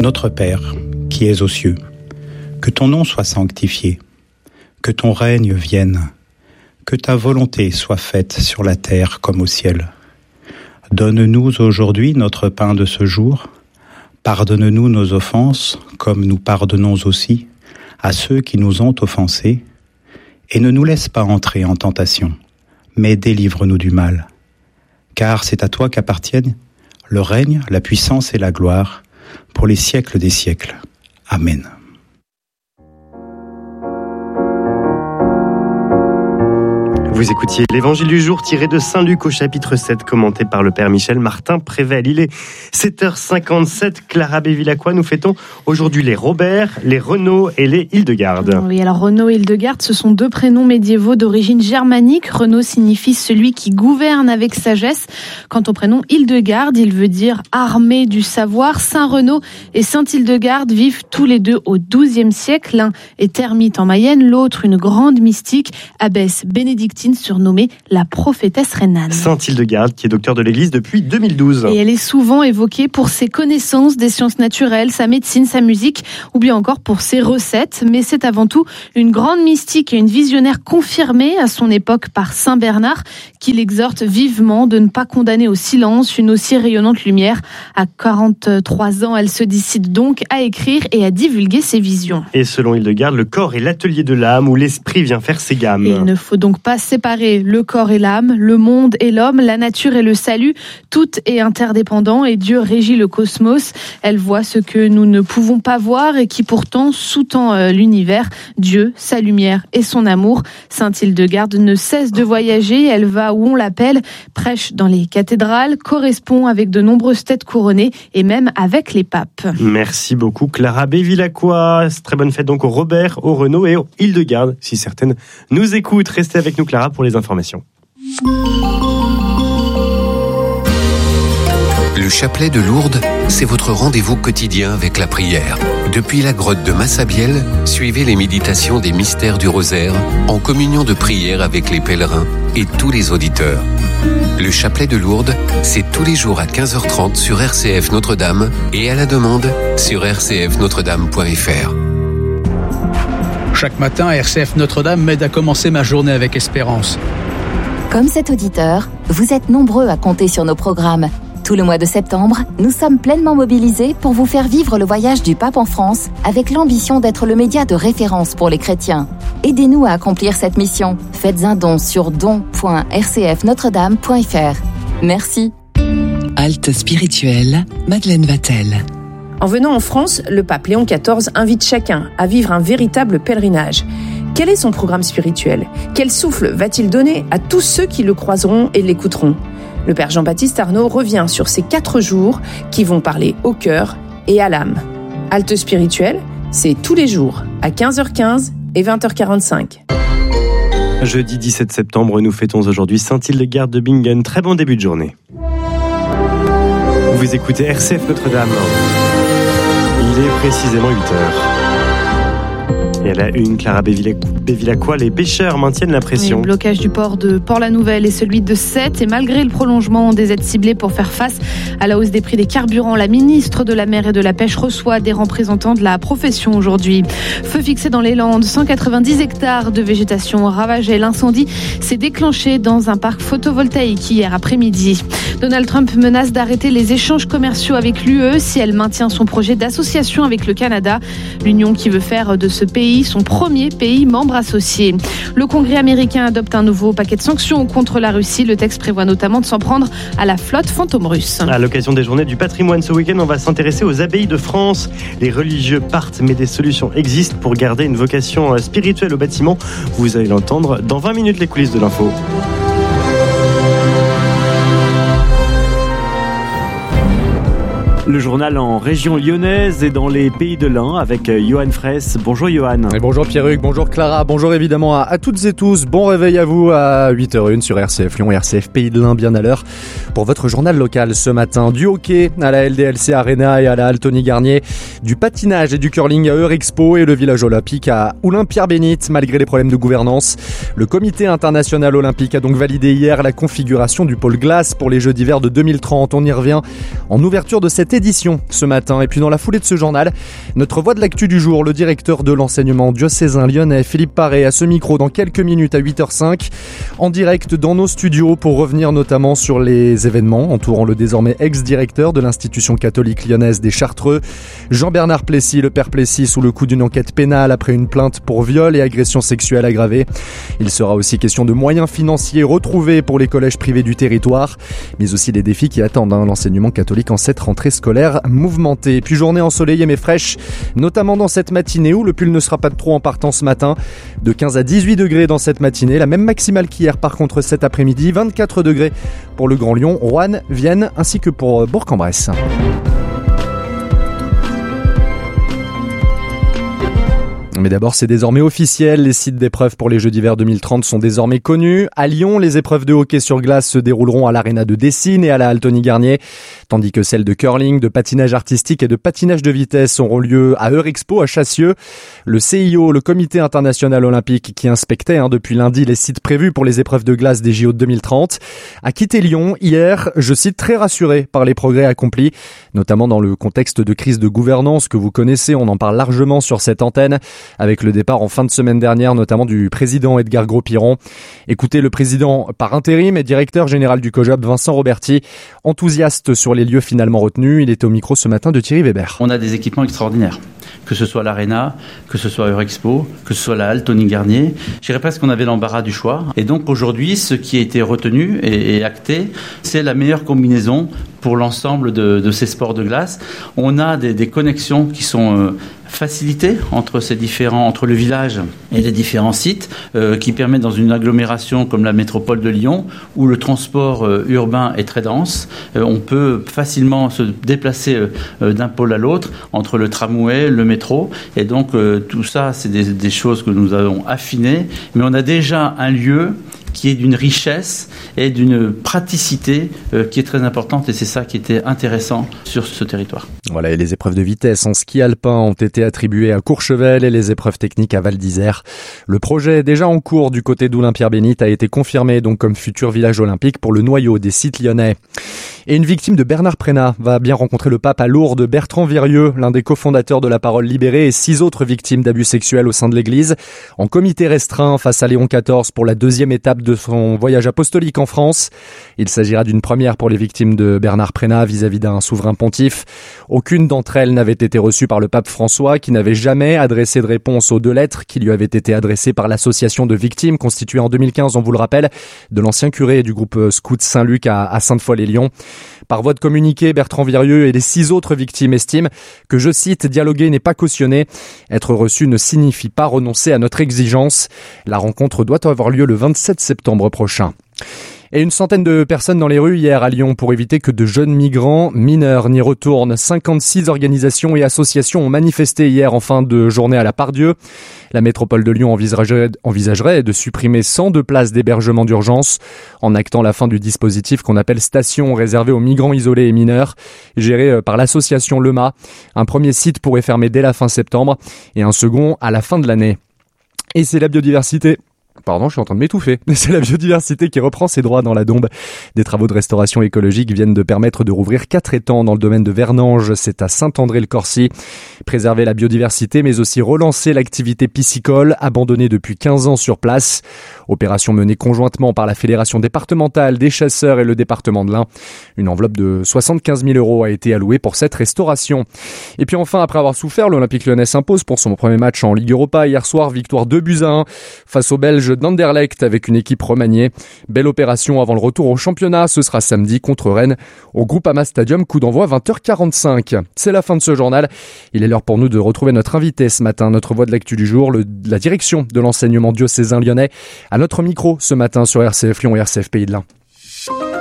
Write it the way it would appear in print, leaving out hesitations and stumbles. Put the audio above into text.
Notre Père, qui es aux cieux, que ton nom soit sanctifié, que ton règne vienne, que ta volonté soit faite sur la terre comme au ciel. Donne-nous aujourd'hui notre pain de ce jour. Pardonne-nous nos offenses, comme nous pardonnons aussi à ceux qui nous ont offensés. Et ne nous laisse pas entrer en tentation, mais délivre-nous du mal. Car c'est à toi qu'appartiennent le règne, la puissance et la gloire, pour les siècles des siècles. Amen. Vous écoutiez l'Évangile du jour tiré de Saint-Luc au chapitre 7, commenté par le Père Michel Martin Prével. Il est 7h57, Clara Bévilacqua, nous fêtons aujourd'hui les Robert, les Renaud et les Hildegarde. Oui, alors Renaud et Hildegarde, ce sont deux prénoms médiévaux d'origine germanique. Renaud signifie celui qui gouverne avec sagesse. Quant au prénom Hildegarde, il veut dire armée du savoir. Saint Renaud et Saint Hildegarde vivent tous les deux au XIIe siècle. L'un est ermite en Mayenne, l'autre une grande mystique, abbesse bénédictine surnommée la prophétesse rhénane. Sainte Hildegarde, qui est docteur de l'Église depuis 2012. Et elle est souvent évoquée pour ses connaissances des sciences naturelles, sa médecine, sa musique, ou bien encore pour ses recettes. Mais c'est avant tout une grande mystique et une visionnaire confirmée à son époque par Saint Bernard, qui l'exhorte vivement de ne pas condamner au silence une aussi rayonnante lumière. À 43 ans, elle se décide donc à écrire et à divulguer ses visions. Et selon Hildegarde, le corps est l'atelier de l'âme où l'esprit vient faire ses gammes. Et il ne faut donc pas séparer le corps et l'âme, le monde et l'homme, la nature et le salut. Tout est interdépendant et Dieu régit le cosmos. Elle voit ce que nous ne pouvons pas voir et qui pourtant sous-tend l'univers. Dieu, sa lumière et son amour. Sainte Hildegarde ne cesse de voyager. Elle va où on l'appelle, prêche dans les cathédrales, correspond avec de nombreuses têtes couronnées et même avec les papes. Merci beaucoup Clara Bévilacqua. Très bonne fête donc au Robert, au Renaud et au Hildegarde. Si certaines nous écoutent, restez avec nous Clara pour les informations. Le chapelet de Lourdes, c'est votre rendez-vous quotidien avec la prière. Depuis la grotte de Massabielle, suivez les méditations des mystères du rosaire en communion de prière avec les pèlerins et tous les auditeurs. Le chapelet de Lourdes, c'est tous les jours à 15h30 sur RCF Notre-Dame et à la demande sur rcfnotredame.fr. Chaque matin, RCF Notre-Dame m'aide à commencer ma journée avec espérance. Comme cet auditeur, vous êtes nombreux à compter sur nos programmes. Tout le mois de septembre, nous sommes pleinement mobilisés pour vous faire vivre le voyage du pape en France avec l'ambition d'être le média de référence pour les chrétiens. Aidez-nous à accomplir cette mission. Faites un don sur don.rcfnotredame.fr. Merci. Halte spirituelle, Madeleine Vatel. En venant en France, le pape Léon XIV invite chacun à vivre un véritable pèlerinage. Quel est son programme spirituel ? Quel souffle va-t-il donner à tous ceux qui le croiseront et l'écouteront ? Le père Jean-Baptiste Arnaud revient sur ces 4 jours qui vont parler au cœur et à l'âme. Halte spirituelle, c'est tous les jours à 15h15 et 20h45. Jeudi 17 septembre, nous fêtons aujourd'hui Sainte Hildegarde de Bingen. Très bon début de journée. Vous écoutez RCF Notre-Dame. Il est précisément 8h. Et à la une, Clara Bévilacqua, les pêcheurs maintiennent la pression. Le blocage du port de Port-la-Nouvelle et celui de Sète. Et malgré le prolongement des aides ciblées pour faire face à la hausse des prix des carburants, la ministre de la Mer et de la Pêche reçoit des représentants de la profession aujourd'hui. Feu fixé dans les Landes, 190 hectares de végétation ravagée. L'incendie s'est déclenché dans un parc photovoltaïque hier après-midi. Donald Trump menace d'arrêter les échanges commerciaux avec l'UE si elle maintient son projet d'association avec le Canada. L'Union qui veut faire de ce pays son premier pays membre associé. Le Congrès américain adopte un nouveau paquet de sanctions contre la Russie. Le texte prévoit notamment de s'en prendre à la flotte fantôme russe. À l'occasion des journées du patrimoine ce week-end, on va s'intéresser aux abbayes de France. Les religieux partent, mais des solutions existent pour garder une vocation spirituelle au bâtiment. Vous allez l'entendre dans 20 minutes, les coulisses de l'info. Le journal en région lyonnaise et dans les pays de l'Ain avec Johan Fraisse. Bonjour Johan. Et bonjour Pierruc, bonjour Clara, bonjour évidemment à toutes et tous. Bon réveil à vous à 8h01 sur RCF Lyon, RCF Pays de l'Ain, bien à l'heure pour votre journal local ce matin. Du hockey à la LDLC Arena et à la Altony Garnier, du patinage et du curling à Eurexpo et le village olympique à Oulin-Pierre-Bénite. Malgré les problèmes de gouvernance, le comité international olympique a donc validé hier la configuration du pôle glace pour les Jeux d'hiver de 2030. On y revient en ouverture de cette édition édition ce matin. Et puis dans la foulée de ce journal, notre voix de l'actu du jour, le directeur de l'enseignement diocésain lyonnais, Philippe Paré, à ce micro dans quelques minutes à 8h05, en direct dans nos studios pour revenir notamment sur les événements entourant le désormais ex-directeur de l'institution catholique lyonnaise des Chartreux, Jean-Bernard Plessis, le père Plessis, sous le coup d'une enquête pénale après une plainte pour viol et agression sexuelle aggravée. Il sera aussi question de moyens financiers retrouvés pour les collèges privés du territoire, mais aussi des défis qui attendent l'enseignement catholique en cette rentrée scolaire mouvementée. Puis journée ensoleillée mais fraîche, notamment dans cette matinée où le pull ne sera pas de trop en partant ce matin. De 15 à 18 degrés dans cette matinée, la même maximale qu'hier par contre cet après-midi, 24 degrés pour le Grand Lyon, Roanne, Vienne ainsi que pour Bourg-en-Bresse. Mais d'abord, c'est désormais officiel. Les sites d'épreuves pour les Jeux d'hiver 2030 sont désormais connus. À Lyon, les épreuves de hockey sur glace se dérouleront à l'Arena de Dessines et à la Altony-Garnier, tandis que celles de curling, de patinage artistique et de patinage de vitesse auront lieu à Eurexpo à Chassieux. Le CIO, le Comité international olympique, qui inspectait depuis lundi les sites prévus pour les épreuves de glace des JO de 2030, a quitté Lyon hier, je cite, très rassuré par les progrès accomplis, notamment dans le contexte de crise de gouvernance que vous connaissez. On en parle largement sur cette antenne, avec le départ en fin de semaine dernière, notamment du président Edgar Gros-Piron. Écoutez le président par intérim et directeur général du COJOP, Vincent Roberti, enthousiaste sur les lieux finalement retenus. Il était au micro ce matin de Thierry Weber. On a des équipements extraordinaires, que ce soit l'Arena, que ce soit Eurexpo, que ce soit la Altony-Garnier. Je dirais presque qu'on avait l'embarras du choix. Et donc aujourd'hui, ce qui a été retenu et acté, c'est la meilleure combinaison pour l'ensemble de ces sports de glace. On a des connexions qui sont facilitées entre le village et les différents sites, qui permettent dans une agglomération comme la métropole de Lyon, où le transport urbain est très dense, on peut facilement se déplacer d'un pôle à l'autre, entre le tramway, le métro, et donc tout ça, c'est des choses que nous avons affinées, mais on a déjà un lieu qui est d'une richesse et d'une praticité qui est très importante, et c'est ça qui était intéressant sur ce territoire. Voilà, et les épreuves de vitesse en ski alpin ont été attribuées à Courchevel et les épreuves techniques à Val d'Isère. Le projet déjà en cours du côté d'Oulin-Pierre-Bénite a été confirmé donc comme futur village olympique pour le noyau des sites lyonnais. Et une victime de Bernard Prénat va bien rencontrer le pape à Lourdes. Bertrand Virieux, l'un des cofondateurs de La Parole Libérée, et 6 autres victimes d'abus sexuels au sein de l'Église, en comité restreint face à Léon XIV pour la 2e étape de son voyage apostolique en France. Il s'agira d'une première pour les victimes de Bernard Prénat vis-à-vis d'un souverain pontife. Aucune d'entre elles n'avait été reçue par le pape François, qui n'avait jamais adressé de réponse aux 2 lettres qui lui avaient été adressées par l'association de victimes constituée en 2015, on vous le rappelle, de l'ancien curé du groupe Scout Saint-Luc à Sainte-Foy-les-Lyons. Par voie de communiqué, Bertrand Virieux et les 6 autres victimes estiment que, je cite, « dialoguer n'est pas cautionné. Être reçu ne signifie pas renoncer à notre exigence. La rencontre doit avoir lieu le 27 septembre prochain. » Et une centaine de personnes dans les rues hier à Lyon pour éviter que de jeunes migrants mineurs n'y retournent. 56 organisations et associations ont manifesté hier en fin de journée à la Part-Dieu. La métropole de Lyon envisagerait de supprimer 102 places d'hébergement d'urgence en actant la fin du dispositif qu'on appelle station réservé aux migrants isolés et mineurs, géré par l'association LEMA. Un premier site pourrait fermer dès la fin septembre et un second à la fin de l'année. Et c'est la biodiversité. Pardon, je suis en train de m'étouffer. C'est la biodiversité qui reprend ses droits dans la Dombe. Des travaux de restauration écologique viennent de permettre de rouvrir 4 étangs dans le domaine de Vernange. C'est à Saint-André-le-Corcy. Préserver la biodiversité, mais aussi relancer l'activité piscicole, abandonnée depuis 15 ans sur place. Opération menée conjointement par la Fédération départementale des chasseurs et le département de l'Ain. Une enveloppe de 75 000 € a été allouée pour cette restauration. Et puis enfin, après avoir souffert, l'Olympique Lyonnais s'impose pour son premier match en Ligue Europa hier soir. Victoire 2-1 face aux Belges d'Anderlecht avec une équipe remaniée. Belle opération avant le retour au championnat. Ce sera samedi contre Rennes au Groupama Stadium. Coup d'envoi 20h45. C'est la fin de ce journal. Il est l'heure pour nous de retrouver notre invité ce matin, notre voix de l'actu du jour, la direction de l'enseignement diocésain lyonnais, à notre micro ce matin sur RCF Lyon et RCF Pays de l'Ain.